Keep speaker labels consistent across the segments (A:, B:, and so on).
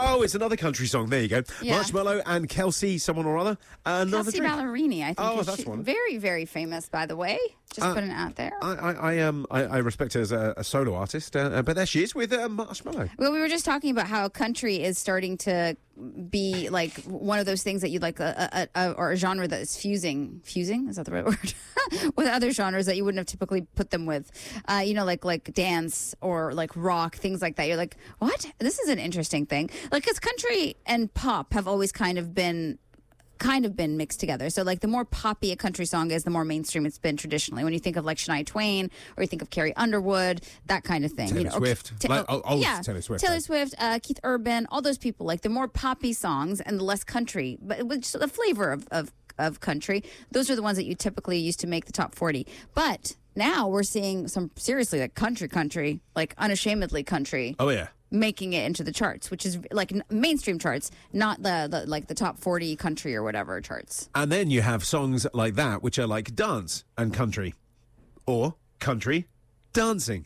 A: Oh, it's another country song. There you go.
B: Yeah.
A: Marshmallow and Kelsey, someone or other. Another
B: Kelsey
A: drink.
B: Ballerini, I think.
A: Oh,
B: is
A: that's one.
B: Very, very famous, by the way. Just putting it out there.
A: I respect her as a solo artist, but there she is with Marshmallow.
B: Well, we were just talking about how country is starting to be like one of those things that you'd like or a genre that is fusing, is that the right word? With other genres that you wouldn't have typically put them with, like dance or like rock, things like that. You're like, what? This is an interesting thing. Like, because country and pop have always kind of been mixed together. So like the more poppy a country song is, the more mainstream it's been traditionally. When you think of like Shania Twain or you think of Carrie Underwood, that kind of thing.
A: Taylor Swift. Taylor Swift.
B: Taylor Swift, Keith Urban, all those people. Like the more poppy songs and the less country, but with just the flavor of country, those are the ones that you typically used to make the top 40. But now we're seeing some seriously like country, like unashamedly country.
A: Oh, yeah.
B: Making it into the charts, which is like mainstream charts, not the like the top 40 country or whatever charts.
A: And then you have songs like that, which are like dance and country, or country dancing.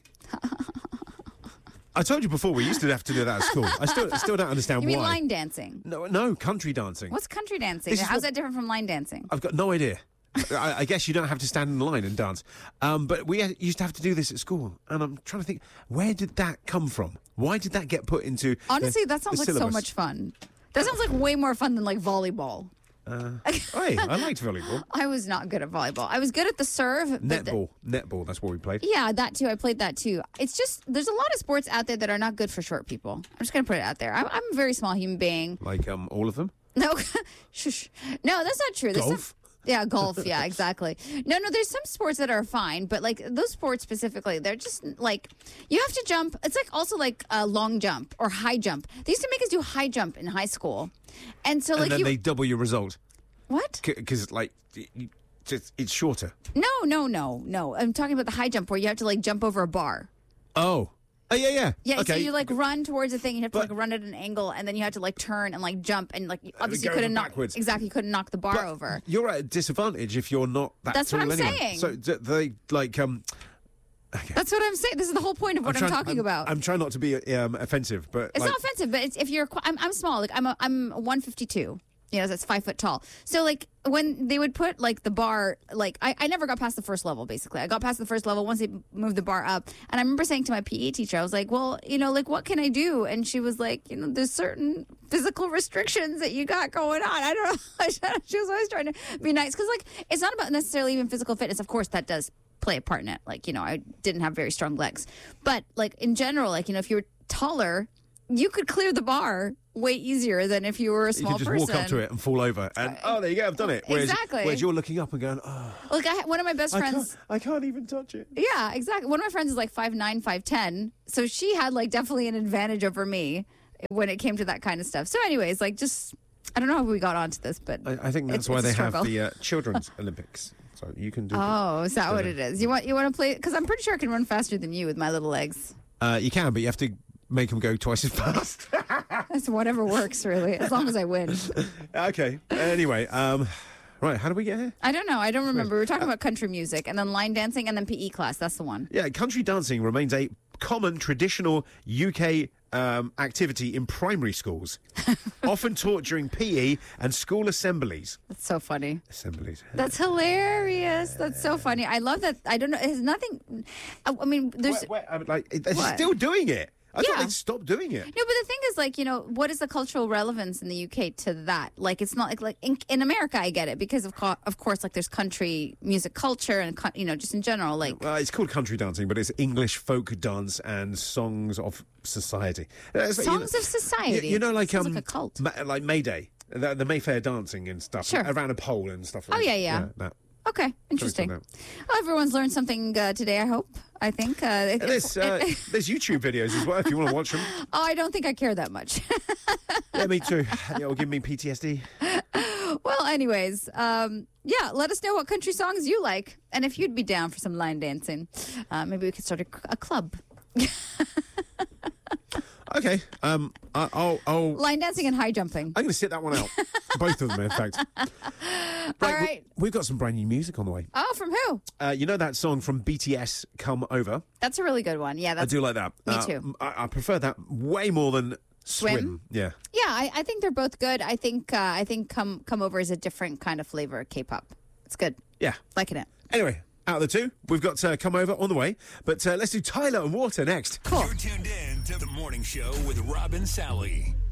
A: I told you before, we used to have to do that at school. I still don't understand
B: You
A: why.
B: mean line dancing?
A: No, country dancing.
B: What's country dancing? How's that different from line dancing?
A: I've got no idea. I guess you don't have to stand in line and dance. But we used to have to do this at school. And I'm trying to think, where did that come from? Why did that get put into
B: Honestly, that sounds
A: the
B: like so
A: syllabus?
B: much fun. That sounds like way more fun than like volleyball.
A: Hey, I liked volleyball.
B: I was not good at volleyball. I was good at the serve.
A: Netball, that's what we played.
B: Yeah, that too. I played that too. It's just, there's a lot of sports out there that are not good for short people. I'm just going to put it out there. I'm a very small human being.
A: Like all of them?
B: No, shush. No, that's not true. There's
A: Golf?
B: Yeah, golf. Yeah, exactly. No, there's some sports that are fine, but like those sports specifically, they're just like, you have to jump. It's like also like a long jump or high jump. They used to make us do high jump in high school. And so like
A: and then they double your result.
B: What?
A: Because like, it's shorter.
B: No. I'm talking about the high jump where you have to like jump over a bar.
A: Oh, yeah.
B: Yeah,
A: okay.
B: so you like run towards a thing, you have to like run at an angle, and then you have to like turn and like jump, and like obviously you couldn't knock
A: backwards.
B: Exactly, you couldn't knock the bar
A: But
B: over.
A: You're at a disadvantage if you're not that
B: That's
A: tall
B: what I'm
A: anyway.
B: saying.
A: So they like okay.
B: That's what I'm saying. This is the whole point of what I'm talking about.
A: I'm trying not to be offensive, but
B: It's not offensive, but it's if you're. I'm small. Like I'm 152. You know, that's 5 foot tall. So like when they would put like the bar, like I never got past the first level. Basically, I got past the first level once they moved the bar up, and I remember saying to my PE teacher, I was like, "Well, like what can I do?" And she was like, "There's certain physical restrictions that you got going on." I don't know. She was always trying to be nice because like it's not about necessarily even physical fitness. Of course, that does play a part in it. Like I didn't have very strong legs, but like in general, like if you were taller, you could clear the bar way easier than if you were a small
A: person. You could just walk up to it and fall over, and there you go, I've done it.
B: Exactly.
A: Whereas you're looking up and going, oh.
B: Like one of my best friends.
A: I can't even touch it.
B: Yeah, exactly. One of my friends is like 5'9", 5'10", so she had like definitely an advantage over me when it came to that kind of stuff. So, anyways, like just I don't know how we got onto this, but
A: I think that's why they have the Children's Olympics. So you can do.
B: Oh, is that what it is? You want to play? Because I'm pretty sure I can run faster than you with my little legs.
A: You can, but you have to make them go twice as fast.
B: That's whatever works, really, as long as I win.
A: Okay. Anyway, right, how do we get here?
B: I don't know. I don't remember. We were talking about country music and then line dancing and then PE class. That's the one.
A: Yeah, country dancing remains a common traditional UK activity in primary schools, often taught during PE and school assemblies.
B: That's so funny.
A: Assemblies.
B: That's hilarious. That's so funny. I love that. I don't know. It's nothing. I mean, there's.
A: They're still doing it. I thought
B: Yeah.
A: they'd stop doing it.
B: No, but the thing is, like, what is the cultural relevance in the UK to that? Like, it's not like in America, I get it because of course, like, there's country music culture and just in general, like.
A: Well, it's called country dancing, but it's English folk dance and songs of society.
B: Songs of society.
A: Like
B: Sounds like a cult.
A: like May Day, the Mayfair dancing and stuff,
B: Sure.
A: around a pole and stuff.
B: Oh, yeah.
A: That.
B: Okay, interesting. Well, everyone's learned something today, I think.
A: There's YouTube videos as well if you want to watch them.
B: Oh, I don't think I care that much.
A: Yeah, me too. It'll give me PTSD.
B: Well, anyways, let us know what country songs you like. And if you'd be down for some line dancing, maybe we could start a club.
A: Okay. I'll
B: line dancing and high jumping.
A: I'm going to sit that one out. Both of them, in fact.
B: All right.
A: We've got some brand new music on the way.
B: Oh, from who?
A: You know that song from BTS, Come Over?
B: That's a really good one. Yeah,
A: I do like that.
B: Me too.
A: I prefer that way more than
B: Swim?
A: Yeah.
B: Yeah, I think they're both good. I think Come Over is a different kind of flavor of K-pop. It's good.
A: Yeah.
B: Liking it.
A: Anyway, out of the two, we've got Come Over on the way. But let's do Tyler and Water next.
B: Cool.
C: You're tuned in to The Morning Show with Rob and Sally.